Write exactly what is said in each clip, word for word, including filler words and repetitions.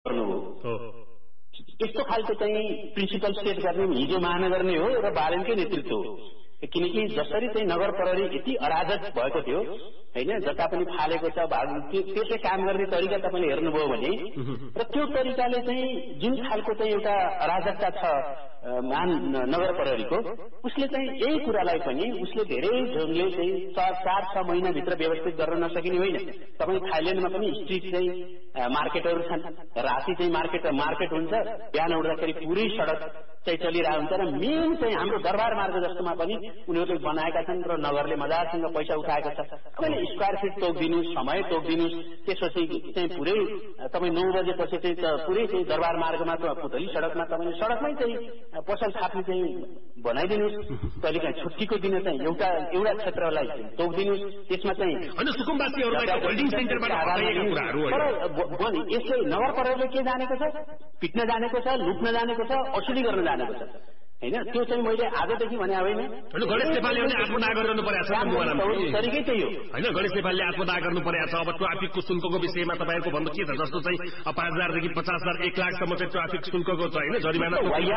गर्नु हो। यस्तो खालको चाहिँ प्रिन्सिपल सेट गर्ने हिजो महानगर नै हो र बालनकै नेतृत्व हो। किनकि जसरी चाहिँ नगर प्रहरी यति अराजक भएको थियो हैन, जता पनि फालेको छ त्यसले काम गर्ने तरिका तपाईँले हेर्नुभयो भने र त्यो तरिकाले चाहिँ जुन खालको चाहिँ एउटा अराजकता छ मान नगर प्रहरीको, उसले चाहिँ यही कुरालाई पनि उसले धेरै ढङ्गले चाहिँ चार चार छ महिनाभित्र व्यवस्थित गर्न नसकिने होइन। तपाईँ थाइल्याण्डमा पनि स्ट्रिट चाहिँ मार्केटहरू छन्, राति चाहिँ मार्केट मार्केट हुन्छ, बिहान उठ्दाखेरि पुरै सडक चाहिँ चलिरहेको हुन्छ र मेन चाहिँ हाम्रो दरबार मार्ग जस्तोमा पनि उनीहरूले बनाएका छन् र नगरले मजासँग पैसा उठाएको छ। तपाईँले स्क्वायर फिट तोकिदिनुहोस्, समय तोकिदिनुहोस्, त्यसपछि चाहिँ पुरै तपाईँ नौ बजेपछि चाहिँ पुरै चाहिँ दरबार मार्गमा पुतली सडकमा तपाईँले सडकमै चाहिँ पसल थाप्ने चाहिँ बनाइदिनुहोस्। कहिले काहीँ छुट्टीको दिन चाहिँ एउटा एउटा क्षेत्रलाई तोकिदिनुहोस्, त्यसमा चाहिँ यसले नगर प्रहरीले के जानेको छ, पिट्न जानेको छ, लुट्न जानेको छ, असुली गर्न जानेको छ हैन। त्यो चाहिँ मैले आजदेखि भने होइन। गणेश नेपालले पनि आत्मदाह गर्नु परेको छ, तरिकै त्यही हो होइन। गणेश नेपालले आत्मदाह गर्नु परेको छ। अब ट्राफिकको शुल्कको विषयमा तपाईँहरूको भन्नु के छ, जस्तो चाहिँ पाँच हजारदेखि पचास हजार एक लाखसम्म चाहिँ ट्राफिक शुल्कको छ होइन, जरिमाना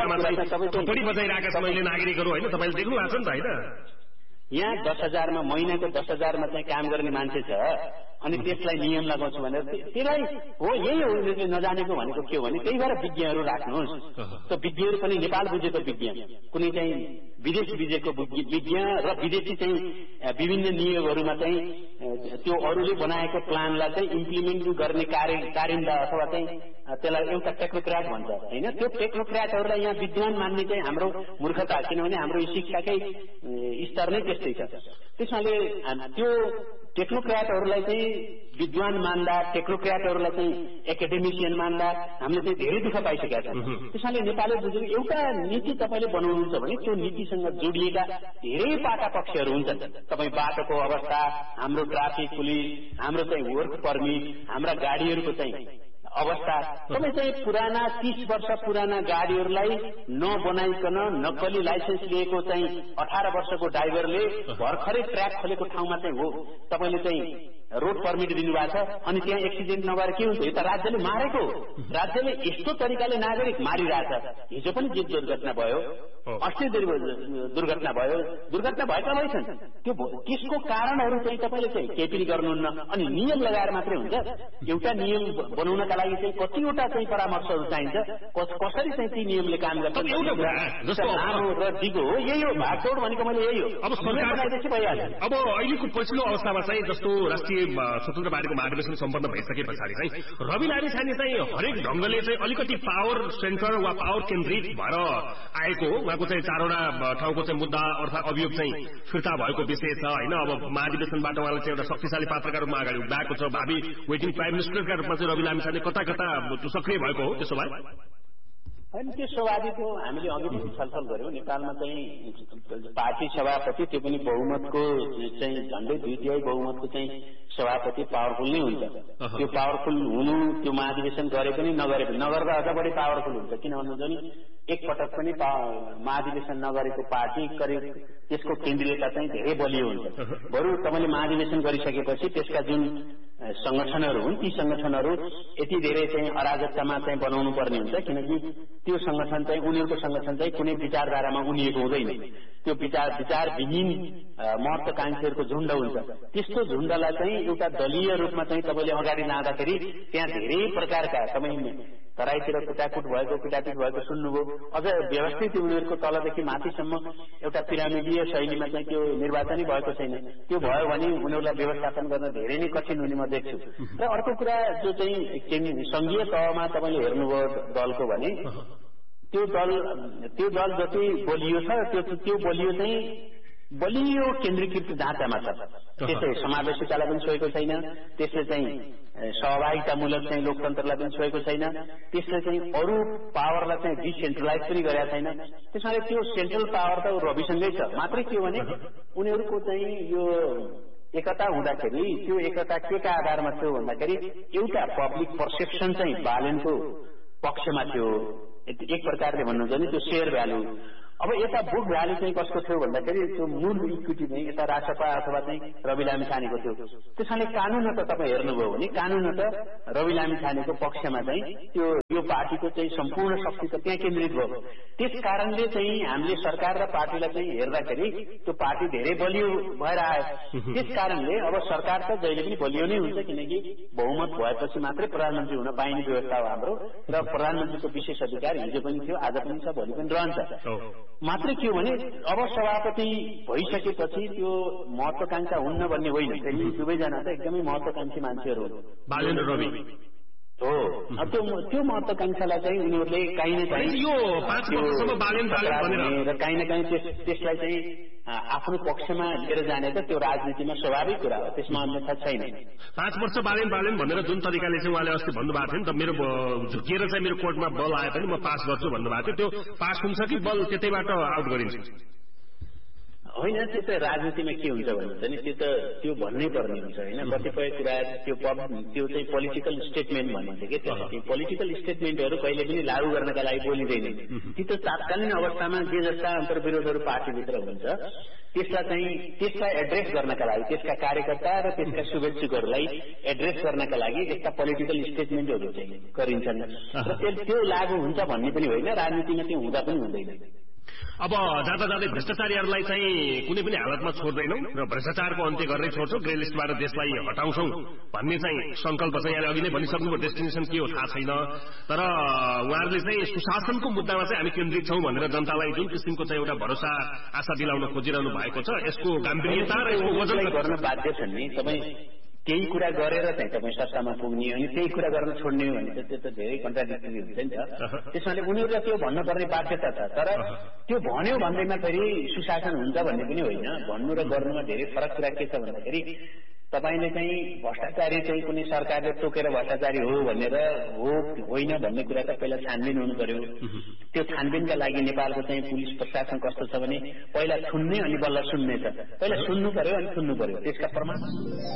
थोपडी बजाइरहेका छन् अहिले नागरिकहरू होइन, तपाईँले देख्नु भएको छ नि त होइन। यहाँ दस हजारमा महिनाको दस हजारमा चाहिँ काम गर्ने मान्छे छ अनि त्यसलाई नियम लगाउँछु भनेर त्यसलाई हो, यही हो उनीहरूले नजानेको भनेको के हो भने त्यही भएर विज्ञहरू राख्नुहोस्। त्यो विज्ञहरू पनि नेपाल बुझेको विज्ञ, कुनै चाहिँ विदेश बुझेको विज्ञ र विदेशी चाहिँ विभिन्न नियमहरूमा चाहिँ त्यो अरूले बनाएको प्लानलाई चाहिँ इम्प्लिमेन्ट गर्ने कार्य कारिन्दा अथवा चाहिँ त्यसलाई एउटा टेक्नोक्र्याट भन्छ होइन। त्यो टेक्नोक्र्याटहरूलाई यहाँ विद्वान मान्ने चाहिँ हाम्रो मूर्खता, किनभने हाम्रो शिक्षाकै स्तर नै त्यस्तै छ। त्यसमाले त्यो टेक्नोक्र्याटहरूलाई चाहिँ विद्वान मान्दा, टेक्नोक्र्याटहरूलाई चाहिँ एकाडेमिसियन मान्दा हामीले चाहिँ धेरै दुःख पाइसकेका छौँ। त्यसमाले नेपालले बुझेको एउटा नीति तपाईँले बनाउनुहुन्छ भने त्यो नीतिसँग जोडिएका धेरै पाटा पक्षहरू हुन्छन्। तपाईँ बाटोको अवस्था, हाम्रो ट्राफिक पुलिस, हाम्रो चाहिँ वर्क पर्मिट, हाम्रा गाडीहरूको चाहिँ अवस्था, तपाईँ चाहिँ पुराना तीस वर्ष पुराना गाडीहरूलाई नबनाइकन नक्कली लाइसेन्स लिएको चाहिँ अठार वर्षको ड्राइभरले भर्खरै ट्र्याक खोलेको ठाउँमा चाहिँ हो तपाईँले चाहिँ रोड पर्मिट दिनुभएको छ अनि त्यहाँ एक्सिडेन्ट नभएर के हुन्छ, यो त राज्यले मारेको, राज्यले यस्तो तरिकाले नागरिक मारिरहेछ। हिजो पनि जीव दुर्घटना भयो, अस्ति दुर्घटना भयो, दुर्घटना भएका भएछन्। त्यो त्यसको कारणहरू चाहिँ तपाईँले चाहिँ केही पनि गर्नुहुन्न अनि नियम लगाएर मात्रै हुन्छ। एउटा नियम बनाउनका लागि चाहिँ कतिवटा चाहिँ परामर्शहरू चाहिन्छ, कसरी चाहिँ ती नियमले काम गर्छ लामो र दिगो हो। यही हो भागदौड भनेको, मैले यही हो। अब सरकारदेखि भइहाल्यो। अब अहिलेको पछिल्लो अवस्थामा चाहिँ जस्तो राष्ट्रिय स्वतन्त्र पार्टीको महाधिवेशन सम्पन्न भइसके पछाडि चाहिँ रवि लामिछाने चाहिँ हरेक ढंगले चाहिँ अलिकति पावर सेन्टर वा पावर केन्द्रित भएर आएको हो। उहाँको चाहिँ चारवटा ठाउँको चाहिँ मुद्दा अर्थात् अभियोग चाहिँ फिर्ता भएको विषय छ होइन। अब महाधिवेशनबाट उहाँले चाहिँ एउटा शक्तिशाली पात्रका रूपमा अगाडि उठाएको छ। भावी वेटिङ प्राइम मिनिस्टरका रूपमा चाहिँ रवि लामिछाने कता कता सक्रिय भएको हो। त्यसो भए होइन, त्यो स्वाभाविक हो। हामीले अघि पनि छलफल गर्यौं, नेपालमा चाहिँ पार्टी सभापति त्यो पनि बहुमतको चाहिँ झन्डै दुई तिहाई बहुमतको चाहिँ सभापति पावरफुल नै हुन्छ। त्यो पावरफुल हुनु, त्यो महाधिवेशन गरे पनि नगरे पनि नगर्दा अझ बढी पावरफुल हुन्छ। किन भन्नुहुन्छ भने एकपटक पनि महाधिवेशन नगरेको पार्टी करिब त्यसको केन्द्रीयता चाहिँ धेरै बलियो हुन्छ। बरु तपाईँले महाधिवेशन गरिसकेपछि त्यसका जुन संगठनहरू हुन् ती संगठनहरू यति धेरै चाहिँ अराजकतामा चाहिँ बनाउनु पर्ने हुन्छ, किनकि त्यो संगठन चाहिँ उनीहरूको संगठन चाहिँ कुनै विचारधारामा उनिएको हुँदैन। त्यो विचार विचारविहीन महत्वाकांक्षीहरूको झुण्ड हुन्छ। त्यस्तो झुण्डलाई चाहिँ एउटा दलीय रूपमा चाहिँ तपाईँले अगाडि लाँदाखेरि त्यहाँ धेरै प्रकारका तपाईँ तराईतिर कुटाकुट भएको पिटापिट भएको सुन्नुभयो। अझ व्यवस्थित उनीहरूको तलदेखि माथिसम्म एउटा पिरामिडीय शैलीमा चाहिँ त्यो निर्वाचनै भएको छैन। त्यो भयो भने उनीहरूलाई व्यवस्थापन गर्न धेरै नै कठिन हुने म देख्छु। र अर्को कुरा जो चाहिँ संघीय तहमा तपाईँले हेर्नुभयो दलको भने त्यो दल त्यो दल जति बलियो छ त्यो त्यो बलियो चाहिँ बलियो केन्द्रीकृत ढाँचामा छ। त्यसले समावेशितालाई पनि छोएको छैन, त्यसले चाहिँ सहभागितामूलक चाहिँ लोकतन्त्रलाई पनि छोएको छैन, त्यसले चाहिँ अरू पावरलाई चाहिँ डिसेन्ट्रलाइज पनि गरेका छैन। त्यसमाले त्यो सेन्ट्रल पावर त रविसँगै छ। मात्रै के हो भने उनीहरूको चाहिँ यो एकता हुँदाखेरि त्यो एकता के का आधारमा थियो भन्दाखेरि एउटा पब्लिक पर्सेप्सन चाहिँ बालनको पक्षमा थियो। एक प्रकारले भन्नुहुन्छ भने त्यो शेयर भ्यालु। अब यता बुक भ्यालु चाहिँ कसको थियो भन्दाखेरि त्यो मूल इक्विटी चाहिँ यता राजसपा अथवा चाहिँ रवि लामिछानेको थियो। त्यसैले कानून त तपाईँ हेर्नुभयो भने कानून त रवि लामिछानेको पक्षमा चाहिँ त्यो यो पार्टीको चाहिँ सम्पूर्ण शक्ति त त्यहाँ केन्द्रित भयो। त्यस कारणले चाहिँ हामीले सरकार र पार्टीलाई चाहिँ हेर्दाखेरि त्यो पार्टी धेरै बलियो भएर आयो। त्यस कारणले अब सरकार त जहिले पनि बलियो नै हुन्छ, किनकि बहुमत भएपछि मात्रै प्रधानमन्त्री हुन पाइने व्यवस्था हो हाम्रो, र प्रधानमन्त्रीको विशेष अधिकार हिजो पनि थियो, आज पनि छ, भोलि पनि रहन्छ। मात्रै के हो भने अब सभापति भइसकेपछि त्यो महत्वाकांक्षा हुन्न भन्ने होइन, फेरि दुवैजना त एकदमै महत्वाकांक्षी मान्छेहरू हुन्, बालेन रवि हो। त्यो त्यो महत्वाकांक्षालाई चाहिँ उनीहरूले काहीँ न काहीँ यो पाँच वर्षसम्म बालेन बालेन भनेर र काहीँ न काहीँ त्यसलाई चाहिँ आफ्नो पक्षमा लिएर जाने त त्यो राजनीतिमा स्वाभाविक कुरा हो, त्यसमा अन्यथा छैन। पाँच वर्ष बालेन बालेन भनेर जुन तरिकाले चाहिँ उहाँले अस्ति भन्नुभएको थियो नि त, मेरो झुकिएर चाहिँ मेरो कोर्टमा बल आए पनि म पास गर्छु भन्नुभएको थियो, त्यो पास हुन्छ कि बल त्यतैबाट आउट गरिन्छ? होइन, त्यो त राजनीतिमा के हुन्छ भने चाहिँ त्यो त त्यो भन्नै पर्ने हुन्छ होइन। कतिपय कुरा त्यो त्यो चाहिँ पोलिटिकल स्टेटमेन्ट भनिन्छ कि त्यसलाई पोलिटिकल स्टेटमेन्टहरू कहिले पनि लागू गर्नका लागि बोलिँदैन। ती त तात्कालीन अवस्थामा जे जस्ता अन्तर्विरोधहरू पार्टीभित्र हुन्छ त्यसलाई चाहिँ त्यसलाई एड्रेस गर्नका लागि, त्यसका कार्यकर्ता र त्यसका शुभेच्छुकहरूलाई एड्रेस गर्नका लागि यस्ता पोलिटिकल स्टेटमेन्टहरू चाहिँ गरिन्छन् र त्यो लागू हुन्छ भन्ने पनि होइन, राजनीतिमा त्यो हुँदा पनि हुँदैन। अब जाँदा जाँदै भ्रष्टाचारीहरूलाई चाहिँ कुनै पनि हालतमा छोड्दैनौं र भ्रष्टाचारको अन्त्य गर्दै छोड्छौं, ग्रे लिस्टबाट देशलाई हटाउँछौं भन्ने चाहिँ संकल्प चाहिँ यहाँले अघि नै भनिसक्नुभयो। डेस्टिनेसन के हो थाहा छैन, तर उहाँहरूले चाहिँ सुशासनको मुद्दामा चाहिँ हामी केन्द्रित छौं भनेर जनतालाई जुन किसिमको चाहिँ एउटा भरोसा आशा दिलाउन खोजिरहनु भएको छ, यसको गाम्भीर्यता र यसको वजन गर्न बाध्य छन् नि। तपाईँ केही कुरा गरेर चाहिँ तपाईँ सत्तामा पुग्ने अनि त्यही कुरा गर्न छोड्ने भने त त्यो त धेरै कन्ट्राडिक्टरी हुन्छ नि त। त्यसमाले उनीहरूलाई त्यो भन्नुपर्ने बाध्यता छ, तर त्यो भन्यो भन्दैमा फेरि सुशासन हुन्छ भन्ने पनि होइन। भन्नु र गर्नुमा धेरै फरक कुरा के छ भन्दाखेरि तपाईले चाहिँ भ्रष्टाचारी चाहिँ कुनै सरकारले तोकेर भ्रष्टाचारी हो भनेर हो होइन भन्ने कुरा त पहिला छानबिन हुनु पर्यो। त्यो छानबिनका लागि नेपालको चाहिँ पुलिस प्रशासन कस्तो छ भने पहिला सुन्ने अनि बल्ल सुन्ने छ, पहिला सुन्नु पर्यो अनि सुन्नु पर्यो, त्यसका प्रमाण